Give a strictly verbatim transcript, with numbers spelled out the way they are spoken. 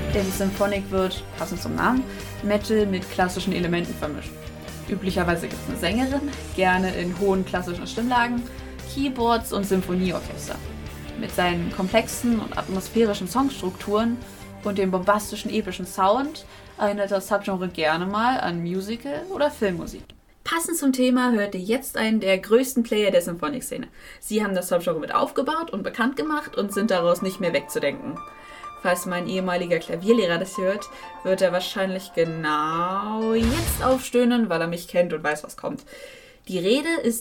Denn Symphonic wird, passend zum Namen, Metal mit klassischen Elementen vermischt. Üblicherweise gibt es eine Sängerin, gerne in hohen klassischen Stimmlagen, Keyboards und Symphonieorchester. Mit seinen komplexen und atmosphärischen Songstrukturen und dem bombastischen, epischen Sound erinnert das Subgenre gerne mal an Musical- oder Filmmusik. Passend zum Thema hört ihr jetzt einen der größten Player der Symphonic-Szene. Sie haben das Subgenre mit aufgebaut und bekannt gemacht und sind daraus nicht mehr wegzudenken. Falls mein ehemaliger Klavierlehrer das hört, wird er wahrscheinlich genau jetzt aufstöhnen, weil er mich kennt und weiß, was kommt. Die Rede ist